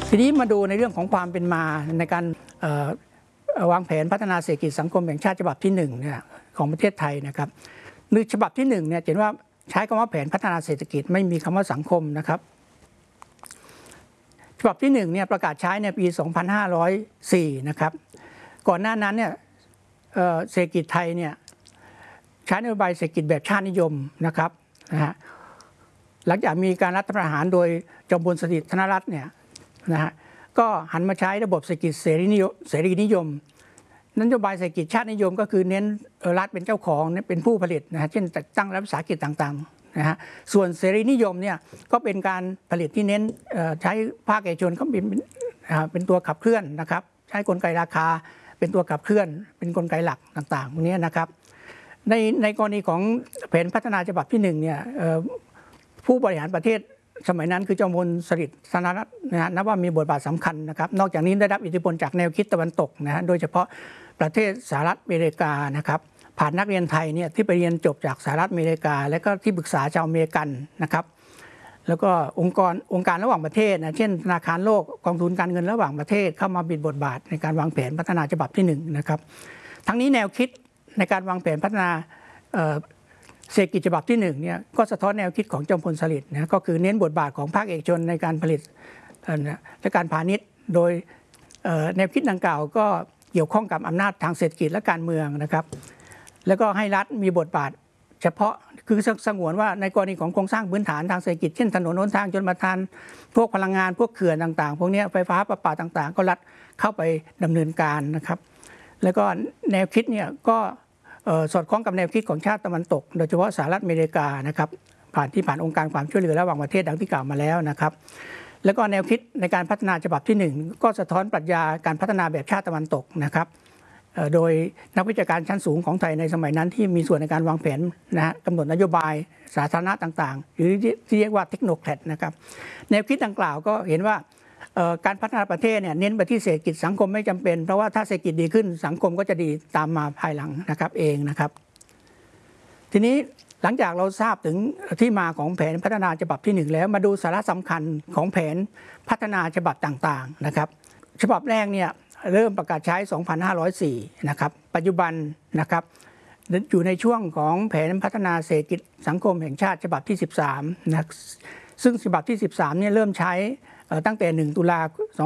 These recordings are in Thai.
ทีนี้มาดูในเรื่องของความเป็นมาในการวางแผนพัฒนาเศรษฐกิจสังคมแห่งชาติฉบับที่1เนี่ยของประเทศไทยนะครับในฉบับที่1เนี่ยเห็นว่าใช้คำว่าแผนพัฒนาเศรษฐกิจไม่มีคำว่าสังคมนะครับฉบับที่1เนี่ยประกาศใช้ในปี 2504 นะครับก่อนหน้านั้นเนี่ยเศรษฐกิจไทยเนี่ยใช้นโยบายเศรษฐกิจแบบชาตินิยมนะครับนะฮะหลังจากมีการรัฐประหารโดยจอมพลสฤษดิ์ธนรัตน์เนี่ยนะฮะก็หันมาใช้ระบบเศรษฐกิจเสรีนิยมนโยบายเศรษฐกิจชาตินิยมก็คือเน้นรัฐเป็นเจ้าของเป็นผู้ผลิตนะฮะเช่นจัดตั้งรัฐวิสาหกิจต่างๆนะฮะส่วนเสรีนิยมเนี่ยก็เป็นการผลิตที่เน้นใช้ภาคเอกชนก็เป็นตัวขับเคลื่อนนะครับใช้กลไกราคาเป็นตัวขับเคลื่อนเป็นกลไกหลักต่างๆพวกนี้นะครับในกรณีของแผนพัฒนาฉบับที่1เนี่ยผู้บริหารประเทศสมัยนั้นคือจอมพลสฤษดิ์ธนรัตน์นะฮะนับว่ามีบทบาทสำคัญนะครับนอกจากนี้ได้รับอิทธิพลจากแนวคิดตะวันตกนะฮะโดยเฉพาะประเทศสหรัฐอเมริกานะครับผ่านนักเรียนไทยเนี่ยที่ไปเรียนจบจากสหรัฐอเมริกาและก็ที่ปรึกษาชาวอเมริกันนะครับแล้วก็องค์การระหว่างประเทศนะเช่นธนาคารโลกกองทุนการเงินระหว่างประเทศเข้ามามีบทบาทในการวางแผนพัฒนาฉบับที่1นะครับทั้งนี้แนวคิดในการวางแผนพัฒนาเศรษฐกิจฉบับที่1เนี่ยก็สะท้อนแนวคิดของจอมพลสฤษดิ์นะก็คือเน้นบทบาทของภาคเอกชนในการผลิตและการพาณิชย์โดยแนวคิดดังกล่าวก็เกี่ยวข้องกับอำนาจทางเศรษฐกิจและการเมืองนะครับแล้วก็ให้รัฐมีบทบาทเฉพาะคือสงวนว่าในกรณีของโครงสร้างพื้นฐานทางเศรษฐกิจเช่นถนนหนทางชลประทานพวกพลังงานพวกเขื่อนต่างๆพวกนี้ไฟฟ้าประปาต่างๆก็รัฐเข้าไปดำเนินการนะครับแล้วก็แนวคิดเนี่ยก็สอดคล้องกับแนวคิดของชาติตะวันตกโดยเฉพาะสหรัฐอเมริกานะครับผ่านองค์การความช่วยเหลือระหว่างประเทศดังที่กล่าวมาแล้วนะครับแล้วก็แนวคิดในการพัฒนาฉบับที่1ก็สะท้อนปรัชญาการพัฒนาแบบชาติตะวันตกนะครับโดยนักวิชาการชั้นสูงของไทยในสมัยนั้นที่มีส่วนในการวางแผนนะฮะกำหนดนโยบายสาธารณะต่างๆหรือที่เรียกว่าเทคโนแครดนะครับแนวคิดดังกล่าวก็เห็นว่าการพัฒนาประเทศเนี่ยเน้นไปที่เศรษฐกิจสังคมไม่จำเป็นเพราะว่าถ้าเศรษฐกิจดีขึ้นสังคมก็จะดีตามมาภายหลังนะครับเองนะครับทีนี้หลังจากเราทราบถึงที่มาของแผนพัฒนาฉบับที่1แล้วมาดูสาระสำคัญของแผนพัฒนาฉบับต่างๆนะครับฉบับแรกเนี่ยเริ่มประกาศใช้ 2504 นะครับปัจจุบันนะครับอยู่ในช่วงของแผนพัฒนาเศรษฐกิจสังคมแห่งชาติฉบับที่13นะซึ่งฉบับที่13เนี่ยเริ่มใช้ตั้งแต่1 ตุลา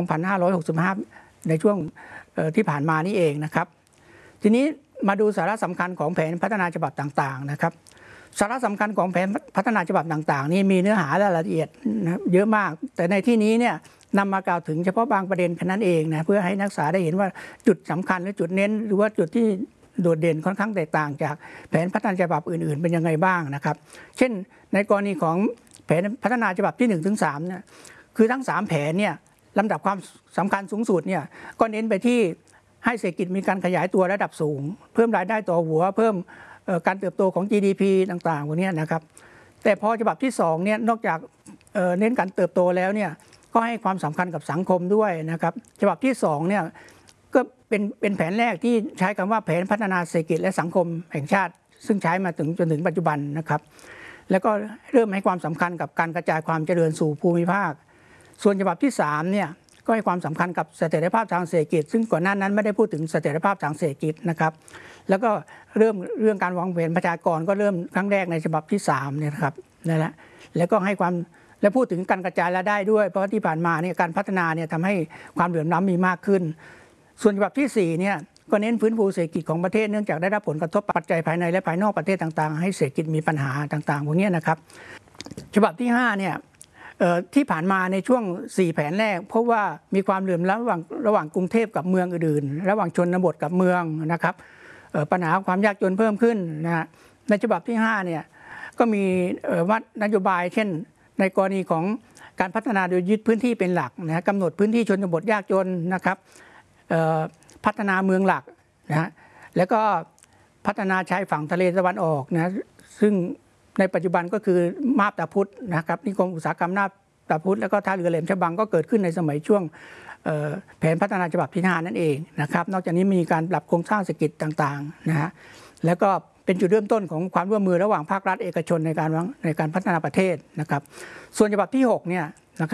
2565 ในช่วงที่ผ่านมานี่เองนะครับทีนี้มาดูสาระสำคัญของแผนพัฒนาฉบับต่างๆนะครับสาระสำคัญของแผนพัฒนาฉบับต่างๆนี่มีเนื้อหารายละเอียดเยอะมากแต่ในที่นี้เนี่ยนำมากล่าวถึงเฉพาะบางประเด็นแค่นั้นเองนะเพื่อให้นักศึกษาได้เห็นว่าจุดสำคัญหรือจุดเน้นหรือว่าจุดที่โดดเด่นค่อนข้างแตกต่างจากแผนพัฒนาฉบับอื่นๆเป็นยังไงบ้างนะครับเช่นในกรณีของแผนพัฒนาฉบับที่ 1-3 เนี่ยคือทั้ง3แผนเนี่ยลำดับความสำคัญสูงสุดเนี่ยก็เน้นไปที่ให้เศรษฐกิจมีการขยายตัวระดับสูงเพิ่มรายได้ต่อหัวเพิ่มการเติบโตของ GDP ต่างๆพวกนี้นะครับแต่พอฉบับที่2เนี่ยนอกจากเน้นการเติบโตแล้วเนี่ยก็ให้ความสำคัญกับสังคมด้วยนะครับฉบับที่2เนี่ยก็เป็นแผนแรกที่ใช้คำว่าแผนพัฒนาเศรษฐกิจและสังคมแห่งชาติซึ่งใช้มาจนถึงปัจจุบันนะครับแล้วก็เริ่มให้ความสำคัญกับการกระจายความเจริญสู่ภูมิภาคส่วนฉบับที่3เนี่ยก็ให้ความสำคัญกับเสถียรภาพทางเศรษฐกิจซึ่งก่อนหน้านั้นไม่ได้พูดถึงเสถียรภาพทางเศรษฐกิจนะครับแล้วก็เรื่องการวางแผนประชากรก็เริ่มครั้งแรกในฉบับที่3เนี่ยนะครับนั่นแหละแล้วก็ให้ความและพูดถึงการกระจายรายได้ด้วยเพราะที่ผ่านมาเนี่ยการพัฒนาเนี่ยทำให้ความเหลื่อมล้ำมีมากขึ้นส่วนฉบับที่4เนี่ยก็เน้นฟื้นฟูเศรษฐกิจของประเทศเนื่องจากได้รับผลกระทบปัจจัยภายในและภายนอกประเทศต่างๆให้เศรษฐกิจมีปัญหาต่างๆพวกนี้นะครับฉบับที่5เนี่ยที่ผ่านมาในช่วง4แผนแรกเพราะว่ามีความเหลื่อมล้ำระหว่างกรุงเทพกับเมืองอื่นๆระหว่างชนบทกับเมืองนะครับปัญหาความยากจนเพิ่มขึ้นนะฮะในฉบับที่5เนี่ยก็มีวัดนโยบายเช่นในกรณีของการพัฒนาโดยยึดพื้นที่เป็นหลักนะกำหนดพื้นที่ชนบทยากจนนะครับพัฒนาเมืองหลักนะฮะแล้วก็พัฒนาชายฝั่งทะเลตะวันออกนะซึ่งในปัจจุบันก็คือมาบตาพุธนะครับนิคมอุตสาหกรรมมาบตาพุธแล้วก็ท่าเรือแหลมฉบังก็เกิดขึ้นในสมัยช่วงแผนพัฒนาฉบับที่5นั่นเองนะครับนอกจากนี้มีการปรับโครงสร้างเศรษฐกิจต่างๆนะฮะแล้วก็เป็นจุดเริ่มต้นของความร่วมมือระหว่างภาครัฐเอกชนในการพัฒนาประเทศนะครับส่วนฉบับที่6เนี่ยนะครับ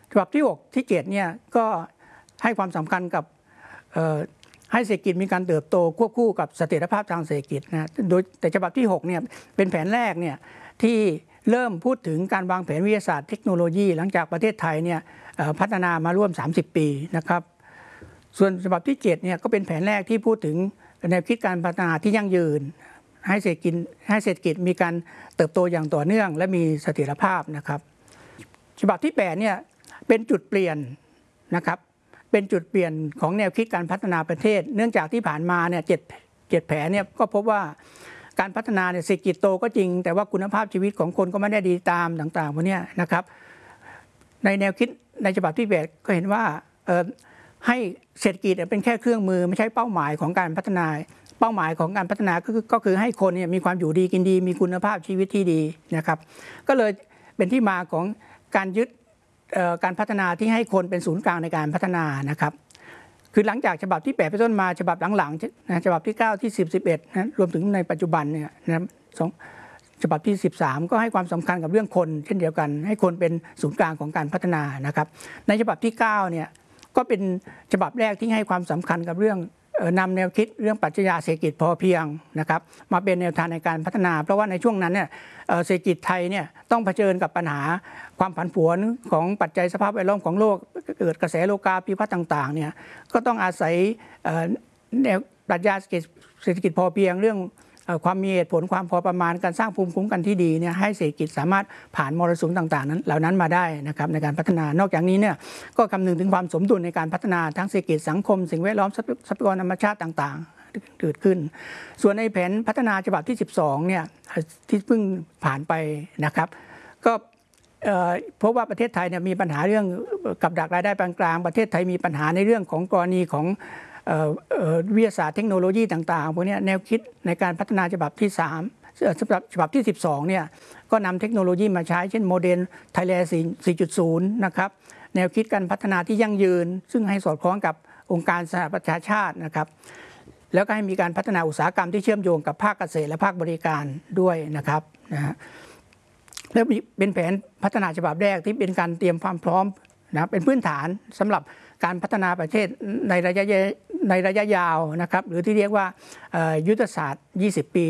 ฉบับที่6ที่7เนี่ยก็ให้ความสำคัญกับให้เศรษฐกิจมีการเติบโตควบคู่กับเสถียรภาพทางเศรษฐกิจนะโดยแต่ฉบับที่6เนี่ยเป็นแผนแรกเนี่ยที่เริ่มพูดถึงการวางแผนวิทยาศาสตร์เทคโนโลยีหลังจากประเทศไทยเนี่ยพัฒนามาร่วม30 ปีนะครับส่วนฉบับที่7เนี่ยก็เป็นแผนแรกที่พูดถึงแนวคิดการพัฒนาที่ยั่งยืนให้เศรษฐกิจมีการเติบโตอย่างต่อเนื่องและมีเสถียรภาพนะครับฉบับที่8เนี่ยเป็นจุดเปลี่ยนนะครับเป็นจุดเปลี่ยนของแนวคิดการพัฒนาประเทศเนื่องจากที่ผ่านมาเนี่ย7แผนเนี่ยก็พบว่าการพัฒนาเนี่ยเศรษฐกิจโตก็จริงแต่ว่าคุณภาพชีวิตของคนก็ไม่ได้ดีตามต่างๆพวกนี้นะครับในแนวคิดในฉบับที่8ก็เห็นว่าให้เศรษฐกิจเป็นแค่เครื่องมือไม่ใช่เป้าหมายของการพัฒนาเป้าหมายของการพัฒนาก็คือให้คนเนี่ยมีความอยู่ดีกินดีมีคุณภาพชีวิตที่ดีนะครับก็เลยเป็นที่มาของการยึดการพัฒนาที่ให้คนเป็นศูนย์กลางในการพัฒนานะครับคือหลังจากฉบับที่8เป็นต้นมาฉบับหลังๆนะฉบับที่9ที่10 11นะรวมถึงในปัจจุบันเนี่ยนะฉบับที่13ก็ให้ความสำคัญกับเรื่องคนเช่นเดียวกันให้คนเป็นศูนย์กลางของการพัฒนานะครับในฉบับที่9เนี่ยก็เป็นฉบับแรกที่ให้ความสำคัญกับเรื่องนำแนวคิดเรื่องปรัชญาเศรษฐกิจพอเพียงนะครับมาเป็นแนวทางในการพัฒนาเพราะว่าในช่วงนั้นเนี่ยเศรษฐกิจไทยเนี่ยต้องเผชิญกับปัญหาความผันผวนของปัจจัยสภาพแวดล้อมของโลกเกิดกระแสโลกาภิวัตน์ต่างๆเนี่ยก็ต้องอาศัยแนวปรัชญาเศรษฐกิจพอเพียงเรื่องความมีเหตุผลความพอประมาณการสร้างภูมิคุ้มกันที่ดีเนี่ยให้เศรษฐกิจสามารถผ่านมรสุมต่างๆนั้นเหล่านั้นมาได้นะครับในการพัฒนานอกจากนี้เนี่ยก็คำนึงถึงความสมดุลในการพัฒนาทั้งเศรษฐกิจสังคมสิ่งแวดล้อมทรัพยากรธรรมชาติต่างๆเกิดขึ้นส่วนในแผนพัฒนาฉบับที่12เนี่ยที่เพิ่งผ่านไปนะครับก็พบว่าประเทศไทยเนี่ยมีปัญหาเรื่องกับดักรายได้ปานกลางประเทศไทยมีปัญหาในเรื่องของกรณีของวิทยาศาสตร์เทคโนโลยีต่างๆพวกนี้แนวคิดในการพัฒนาฉบับที่ฉบับที่12เนี่ยก็นำเทคโนโลยีมาใช้เช่นโมเดลไทยแลนด์ 4.0 นะครับแนวคิดการพัฒนาที่ยั่งยืนซึ่งให้สอดคล้องกับองค์การสหประชาชาตินะครับแล้วก็ให้มีการพัฒนาอุตสาหกรรมที่เชื่อมโยงกับภาคเกษตรและภาคบริการด้วยนะครับนะฮะแล้วเป็นแผนพัฒนาฉบับแรกที่เป็นการเตรียมความพร้อมนะเป็นพื้นฐานสำหรับการพัฒนาประเทศในระยะยาวนะครับหรือที่เรียกว่ายุทธศาสตร์20 ปี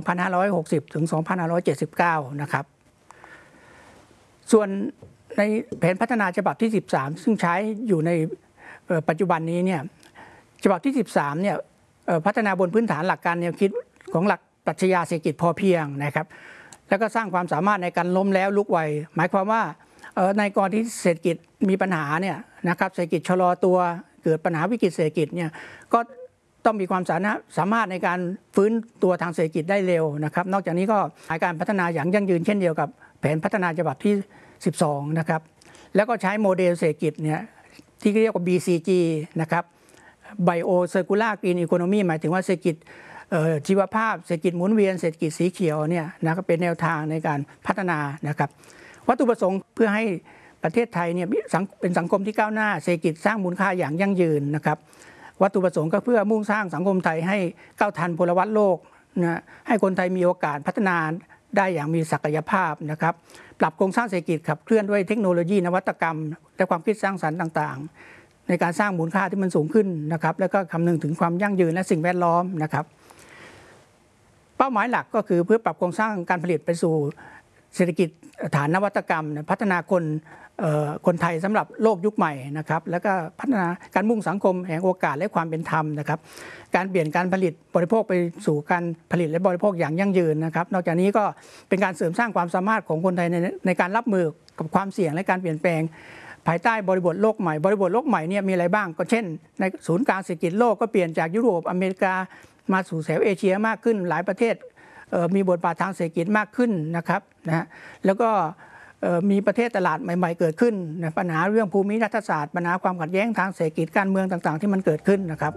2560 ถึง 2579 นะครับส่วนในแผนพัฒนาฉบับที่13ซึ่งใช้อยู่ในปัจจุบันนี้เนี่ยฉบับที่13เนี่ยพัฒนาบนพื้นฐานหลักการแนวคิดของหลักปรัชญาเศรษฐกิจพอเพียงนะครับแล้วก็สร้างความสามารถในการล้มแล้วลุกไวหมายความว่าในกรณีที่เศรษฐกิจมีปัญหาเนี่ยนะครับเศรษฐกิจชะลอตัวเกิดปัญหาวิกฤตเศรษฐกิจเนี่ยก็ต้องมีความสามารถในการฟื้นตัวทางเศรษฐกิจได้เร็วนะครับนอกจากนี้ก็การพัฒนาอย่างยั่งยืนเช่นเดียวกับแผนพัฒนาฉบับที่12นะครับแล้วก็ใช้โมเดลเศรษฐกิจเนี่ยที่เรียกว่า BCG นะครับ Bio Circular Green Economy หมายถึงว่าเศรษฐกิจชีวภาพเศรษฐกิจหมุนเวียนเศรษฐกิจสีเขียวเนี่ยนะครับเป็นแนวทางในการพัฒนานะครับวัตถุประสงค์เพื่อให้ประเทศไทยเนี่ยเป็นสังคมที่ก้าวหน้าเศรษฐกิจสร้างมูลค่าอย่างยั่งยืนนะครับวัตถุประสงค์ก็เพื่อมุ่งสร้างสังคมไทยให้ก้าวทันพลวัตโลกนะให้คนไทยมีโอกาสพัฒนาได้อย่างมีศักยภาพนะครับปรับโครงสร้างเศรษฐกิจขับเคลื่อนด้วยเทคโนโลยีนวัตกรรมและความคิดสร้างสรรค์ต่างๆในการสร้างมูลค่าที่มันสูงขึ้นนะครับแล้วก็คำนึงถึงความยั่งยืนและสิ่งแวดล้อมนะครับเป้าหมายหลักก็คือเพื่อปรับโครงสร้างการผลิตไปสู่เศรษฐกิจฐานนวัตกรรมพัฒนาคนไทยสำหรับโลกยุคใหม่นะครับแล้วก็พัฒนาการมุ่งสังคมแห่งโอกาสและความเป็นธรรมนะครับการเปลี่ยนการผลิตบริโภคไปสู่การผลิตและบริโภคอย่างยั่งยืนนะครับนอกจากนี้ก็เป็นการเสริมสร้างความสามารถของคนไทยในการรับมือกับความเสี่ยงและการเปลี่ยนแปลงภายใต้บริบทโลกใหม่บริบทโลกใหม่เนี่ยมีอะไรบ้างก็เช่นในศูนย์กลางเศรษฐกิจโลกก็เปลี่ยนจากยุโรปอเมริกามาสู่แถบเอเชียมากขึ้นหลายประเทศมีบทบาททางเศรษฐกิจมากขึ้นนะครับนะแล้วก็มีประเทศตลาดใหม่ๆเกิดขึ้นนะปัญหาเรื่องภูมิรัฐศาสตร์ปัญหาความขัดแย้งทางเศรษฐกิจการเมืองต่างๆที่มันเกิดขึ้นนะครับ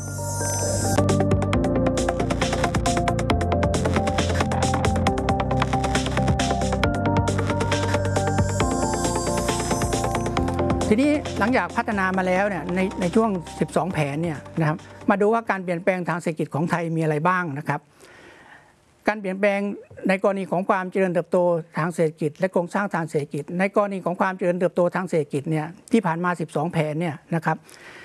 ทีนี้หลังจากพัฒนามาแล้วเนี่ยในช่วง12แผนเนี่ยนะครับมาดูว่าการเปลี่ยนแปลงทางเศรษฐกิจของไทยมีอะไรบ้างนะครับการเปลี่ยนแปลงในกรณีของความเจริญเติบโตทางเศรษฐกิจและโครงสร้างทางเศรษฐกิจในกรณีของความเจริญเติบโตทางเศรษฐกิจเนี่ยที่ผ่านมา12แผนเนี่ยนะครับ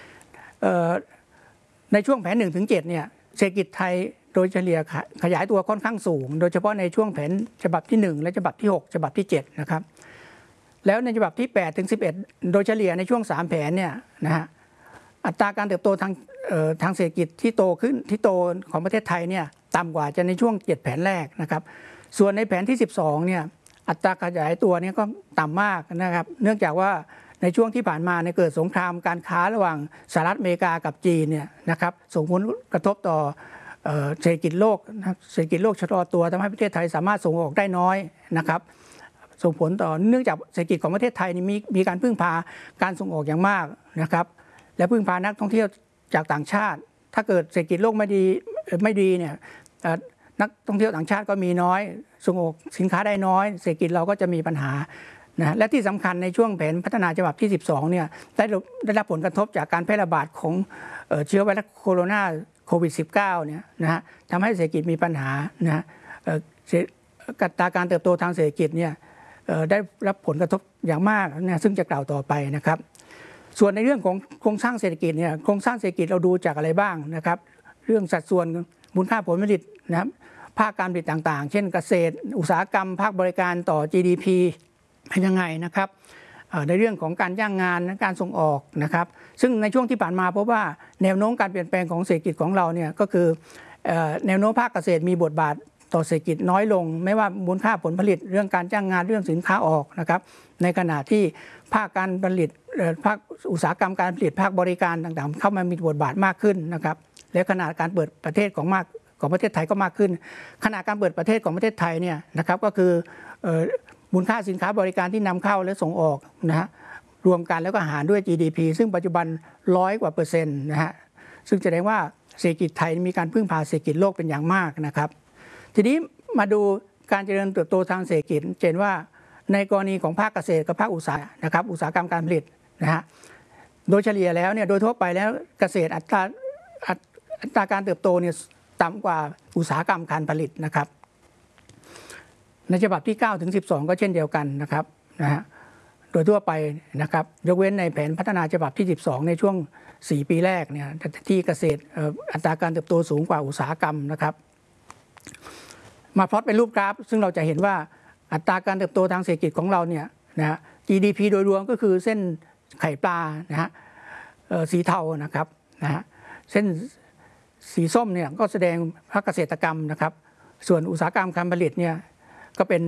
ในช่วงแผน 1-7 เนี่ยเศรษฐกิจไทยโดยเฉลี่ยขยายตัวค่อนข้างสูงโดยเฉพาะในช่วงแผนฉบับที่1และฉบับที่6ฉบับที่7นะครับแล้วในฉบับที่8-11โดยเฉลี่ยในช่วง3แผนเนี่ยนะฮะอัตราการเติบโตทางเศรษฐกิจที่โตของประเทศไทยเนี่ยต่ำกว่าจะในช่วง7แผนแรกนะครับส่วนในแผนที่12เนี่ยอัตราขยายตัวเนี่ยก็ต่ำมากนะครับเนื่องจากว่าในช่วงที่ผ่านมาเกิดสงครามการค้าระหว่างสหรัฐอเมริกากับจีนเนี่ยนะครับส่งผลกระทบต่อเศรษฐกิจโลกเศรษฐกิจโลกชะลอตัวทำให้ประเทศไทยสามารถส่งออกได้น้อยนะครับส่งผลต่อเนื่องจากเศรษฐกิจของประเทศไทยมีการพึ่งพาการส่งออกอย่างมากนะครับและพึ่งพานักท่องเที่ยวจากต่างชาติถ้าเกิดเศรษฐกิจโลกไม่ดีเนี่ยนักท่องเที่ยวต่างชาติก็มีน้อยส่งออกสินค้าได้น้อยเศรษฐกิจเราก็จะมีปัญหานะและที่สำคัญในช่วงแผนพัฒนาฉบับที่12เนี่ยได้รับผลกระทบจากการแพร่ระบาดของเชื้อไวรัสโคโรนาโควิด -19 เนี่ยนะฮะทำให้เศรษฐกิจมีปัญหานะฮะอัตราการเติบโตทางเศรษฐกิจเนี่ยได้รับผลกระทบอย่างมากนะซึ่งจะกล่าวต่อไปนะครับส่วนในเรื่องของโครงสร้างเศรษฐกิจเนี่ยโครงสร้างเศรษฐกิจเราดูจากอะไรบ้างนะครับเรื่องสัดส่วนมูลค่าผลผลิตนะครับภาคการผลิตต่างๆเช่นเกษตรอุตสาหกรรมภาคบริการต่อ GDP เป็นยังไงนะครับในเรื่องของการจ้างงานการส่งออกนะครับซึ่งในช่วงที่ผ่านมาพบว่าแนวโน้มการเปลี่ยนแปลงของเศรษฐกิจของเราเนี่ยก็คือแนวโน้มภาคเกษตรมีบทบาทต่อเศรษฐกิจน้อยลงไม่ว่ามูลค่าผลผลิตเรื่องการจ้างงานเรื่องสินค้าออกนะครับในขณะที่ภาคการผลิตภาคอุตสาหกรรมการผลิตภาคบริการต่างๆเข้ามามีบทบาทมากขึ้นนะครับและขนาดการเปิดประเทศของประเทศไทยก็มากขึ้นขณะการเปิดประเทศของประเทศไทยเนี่ยนะครับก็คือมูลค่าสินค้าบริการที่นำเข้าและส่งออกนะฮะรวมกันแล้วก็หารด้วย GDP ซึ่งปัจจุบัน100 กว่า%นะฮะซึ่งแสดงว่าเศรษฐกิจไทยมีการพึ่งพาเศรษฐกิจโลกเป็นอย่างมากนะครับทีนี้มาดูการเจริญเติบโตทางเศรษฐกิจเห็นว่าในกรณีของภาคเกษตรกับภาคอุตสาหกรรมการผลิตนะฮะโดยเฉลี่ยแล้วเนี่ยโดยทั่วไปแล้วเกษตรอัตราการเติบโตเนี่ยต่ำกว่าอุตสาหกรรมการผลิตนะครับในฉบับที่9-12ก็เช่นเดียวกันนะครับนะฮะโดยทั่วไปนะครับยกเว้นในแผนพัฒนาฉบับที่12ในช่วง4ปีแรกเนี่ยที่เกษตรอัตราการเติบโตสูงกว่าอุตสาหกรรมนะครับมาพลอตเป็นรูปกราฟซึ่งเราจะเห็นว่าอัตราการเติบโตทางเศรษฐกิจของเราเนี่ยนะฮะ GDP โดยรวมก็คือเส้นไข่ปลานะฮะสีเทานะครับนะฮะเส้นสีส้มเนี่ยก็แสดงภาคเกษตรกรรมนะครับส่วนอุตสาหกรรมการผลิตเนี่ยก็เป็น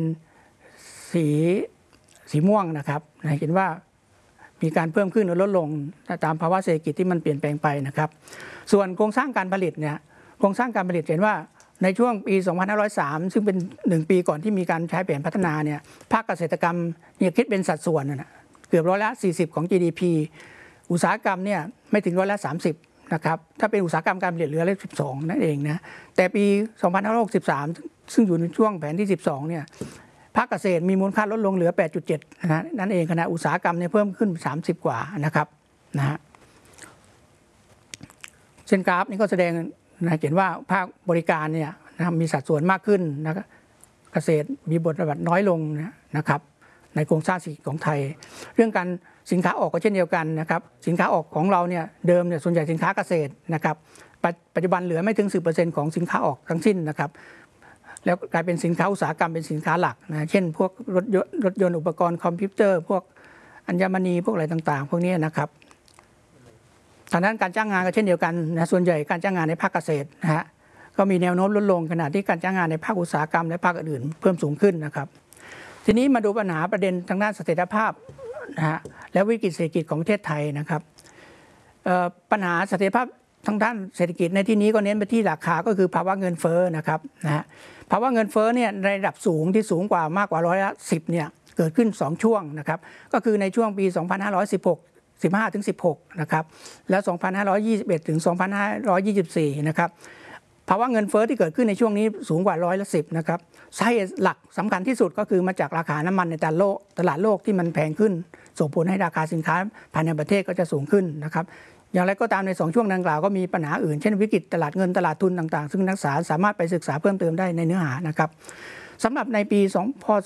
สีม่วงนะครับเห็นว่ามีการเพิ่มขึ้นหรือลดลงตามภาวะเศรษฐกิจที่มันเปลี่ยนแปลงไปนะครับส่วนโครงสร้างการผลิตเนี่ยโครงสร้างการผลิตเห็นว่าในช่วงปี 2503 ซึ่งเป็น1ปีก่อนที่มีการใช้แผนพัฒนาเนี่ยภาคเกษตรกรรมเนี่ยคิดเป็นสัดส่วนนะเกือบ40%ของ GDP อุตสาหกรรมเนี่ยไม่ถึง30%นะครับถ้าเป็นอุตสาหกรรมการผลิตเหลือ12นั่นเองนะแต่ปี 2563 ซึ่งอยู่ในช่วงแผนที่12เนี่ยภาคเกษตรมีมูลค่าลดลงเหลือ 8.7 นั่นเองขณะอุตสาหกรรมเนี่ยเพิ่มขึ้น30 กว่านะครับนะฮะเส้นกราฟนี้ก็แสดงเห็นว่าภาคบริการเนี่ยมีสัดส่วนมากขึ้นนะครับเกษตรมีบทบาทน้อยลงนะครับในโครงสร้างเศรษฐกิจของไทยเรื่องการสินค้าออกก็เช่นเดียวกันนะครับสินค้าออกของเราเนี่ยเดิมเนี่ยส่วนใหญ่สินค้าเกษตรนะครับปัจจุบันเหลือไม่ถึง 10% ของสินค้าออกทั้งสิ้นนะครับแล้วกลายเป็นสินค้าอุตสาหกรรมเป็นสินค้าหลักนะเช่นพวกรถยนต์อุปกรณ์คอมพิวเตอร์พวกอัญมณีพวกอะไรต่างๆพวกนี้นะครับทางด้านการจ้างงานก็เช่นเดียวกันนะส่วนใหญ่การจ้างงานในภาคเกษตรนะฮะก็มีแนวโน้มลดลงขณะที่การจ้างงานในภาคอุตสาหกรรมและภาคอื่นเพิ่มสูงขึ้นนะครับทีนี้มาดูปัญหาประเด็นทางด้านเสถียรภาพนะฮะและวิกฤตเศรษฐกิจของประเทศไทยนะครับปัญหาเสถียรภาพทางด้านเศรษฐกิจในที่นี้ก็เน้นไปที่ราคาก็คือภาวะเงินเฟ้อนะครับนะฮะภาวะเงินเฟ้อเนี่ยในระดับสูงที่สูงกว่ามากกว่า110เนี่ยเกิดขึ้น2ช่วงนะครับก็คือในช่วงปี 15-16 นะครับและ 2521 ถึง 2524 นะครับภาวะเงินเฟ้อที่เกิดขึ้นในช่วงนี้สูงกว่า10%นะครับสาเหตุหลักสำคัญที่สุดก็คือมาจากราคาน้ำมันในตลาดโลกที่มันแพงขึ้นส่งผลให้ราคาสินค้าภายในประเทศก็จะสูงขึ้นนะครับอย่างไรก็ตามใน2ช่วงดังกล่าวก็มีปัญหาอื่นเช่นวิกฤตตลาดเงินตลาดทุนต่างๆซึ่งนักศึกษาสามารถไปศึกษาเพิ่มเติมได้ในเนื้อหานะครับสำหรับในปีพศ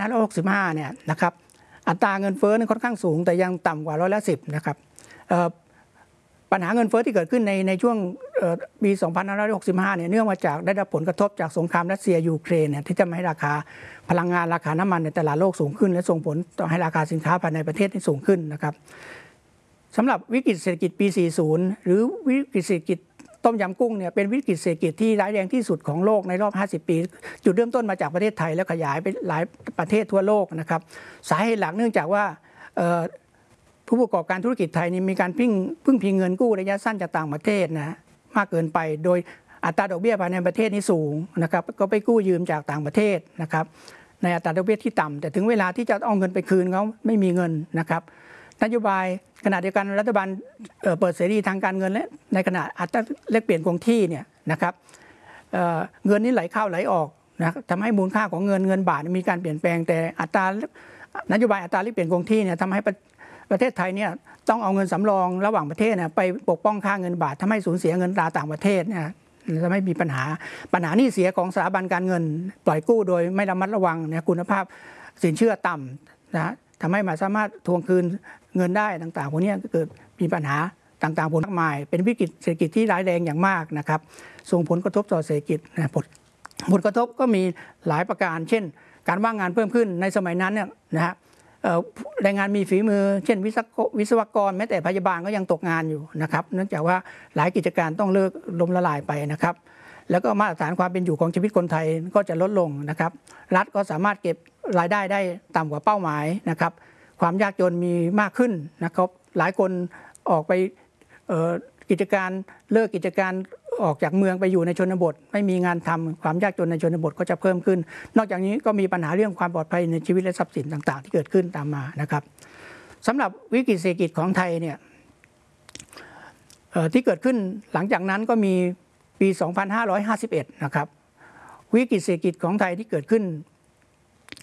2565เนี่ยนะครับอัตราเงินเฟ้อนั้นค่อนข้างสูงแต่ยังต่ำกว่า10%นะครับปัญหาเงินเฟ้อที่เกิดขึ้นในช่วงปี2565เนี่ยเนื่องมาจากได้รับผลกระทบจากสงครามรัสเซียยูเครนเนี่ยที่ทำให้ราคาพลังงานราคาน้ำมันในตลาดโลกสูงขึ้นและส่งผลต่อให้ราคาสินค้าภายในประเทศที่สูงขึ้นนะครับสำหรับวิกฤตเศรษฐกิจปี 40 หรือวิกฤตเศรษฐกิจต้มยำกุ้งเนี่ยเป็นวิกฤตเศรษฐกิจที่ร้ายแรงที่สุดของโลกในรอบ50 ปีจุดเริ่มต้นมาจากประเทศไทยแล้วขยายไปหลายประเทศทั่วโลกนะครับสาเหตุหลักเนื่องจากว่าผู้ประกอบการธุรกิจไทยนี่มีการพึ่งพิงเงินกู้ระยะสั้นจากต่างประเทศนะมากเกินไปโดยอัตราดอกเบี้ยภายในประเทศนี่สูงนะครับก็ไปกู้ยืมจากต่างประเทศนะครับในอัตราดอกเบี้ยที่ต่ำแต่ถึงเวลาที่จะเอาเงินไปคืนเขาไม่มีเงินนะครับนโยบายขณะเดียวกันรัฐบาลเปิดเสรีทางการเงินและในขณะอัตราแลกเปลี่ยนคงที่เนี่ยนะครับเงินนี้ไหลเข้าไหลออกนะทำให้มูลค่าของเงินบาทมีการเปลี่ยนแปลงแต่นโยบายอัตราแลกเปลี่ยนคงที่เนี่ยทำให้ประเทศไทยเนี่ยต้องเอาเงินสำรองระหว่างประเทศเนี่ยไปปกป้องค่าเงินบาททำให้สูญเสียเงินตราต่างประเทศเนี่ยจะไม่มีปัญหาหนี้เสียของสถาบันการเงินปล่อยกู้โดยไม่ระมัดระวังเนี่ยคุณภาพสินเชื่อต่ำนะทำให้ไม่สามารถทวงคืนเงินได้ต่างๆพวกนี้เกิดมีปัญหาต่างๆผลมากมายเป็นวิกฤตเศรษฐกิจที่ร้ายแรงอย่างมากนะครับส่งผลกระทบต่อเศรษฐกิจนะผลกระทบก็มีหลายประการเช่นการว่างงานเพิ่มขึ้นในสมัยนั้นเนี่ยนะฮะแรงงานมีฝีมือเช่นวิศวกรแม้แต่พยาบาลก็ยังตกงานอยู่นะครับเนื่องจากว่าหลายกิจการต้องเลิกล้มละลายไปนะครับแล้วก็มาตรฐานความเป็นอยู่ของชีวิตคนไทยก็จะลดลงนะครับรัฐก็สามารถเก็บรายได้ต่ำกว่าเป้าหมายนะครับความยากจนมีมากขึ้นนะครับหลายคนออกไปกิจการเลิกกิจการออกจากเมืองไปอยู่ในชนบทไม่มีงานทำความยากจนในชนบทก็จะเพิ่มขึ้นนอกจากนี้ก็มีปัญหาเรื่องความปลอดภัยในชีวิตและทรัพย์สินต่างๆที่เกิดขึ้นตามมานะครับสำหรับวิกฤตเศรษฐกิจของไทยเนี่ยที่เกิดขึ้นหลังจากนั้นก็มีปี 2551 นะครับวิกฤตเศรษฐกิจของไทยที่เกิดขึ้น